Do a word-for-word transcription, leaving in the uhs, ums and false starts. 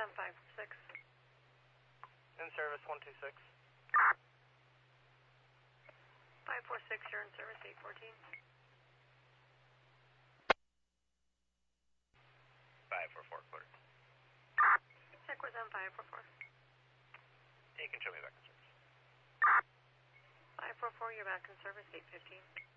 M five six. In service one two six. five four six, you're in service eight fourteen. five four four, quarter. Equus M five four four. You can show me back in service. five four four, you're back in service eight fifteen.